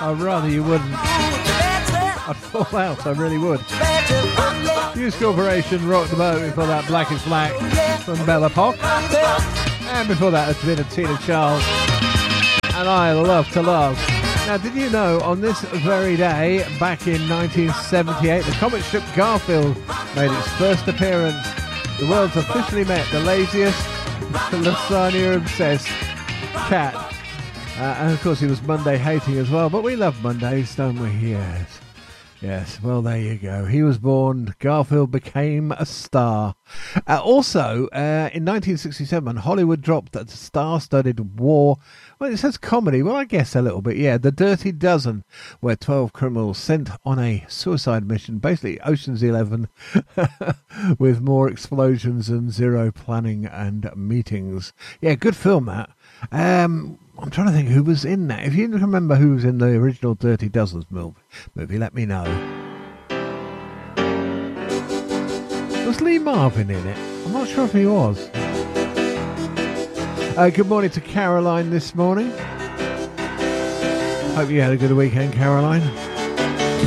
I'd rather you wouldn't. I'd fall out, I really would. News Corporation rocked the boat before that. Black is Black from Bella Pop. And before that, a bit of Tina Charles. And I Love to Love. Now, did you know, on this very day, back in 1978, the comic strip Garfield made its first appearance. The world's officially met the laziest, lasagna obsessed cat. And of course, he was Monday hating as well. But we love Mondays, don't we? Yes. Yes, well, there you go. He was born. Garfield became a star. Also, in 1967, Hollywood dropped the star-studded war. Well, it says comedy. Well, I guess a little bit, yeah. The Dirty Dozen, where 12 criminals sent on a suicide mission, basically Ocean's 11, with more explosions and zero planning and meetings. Yeah, good film, that. I'm trying to think who was in that. If you remember who was in the original Dirty Dozens movie, let me know. Was Lee Marvin in it? I'm not sure if he was. Good morning to Caroline this morning. Hope you had a good weekend, Caroline.